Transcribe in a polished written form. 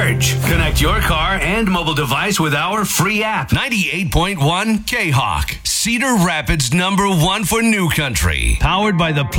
charge. Connect your car and mobile device with our free app. 98.1 K-Hawk, Cedar Rapids #1 for New Country. Powered by the